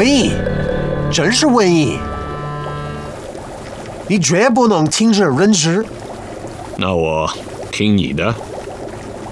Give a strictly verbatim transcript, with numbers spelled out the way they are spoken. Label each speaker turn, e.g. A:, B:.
A: 瘟疫，真是瘟疫！你绝不能听之任之。
B: 那我听你的。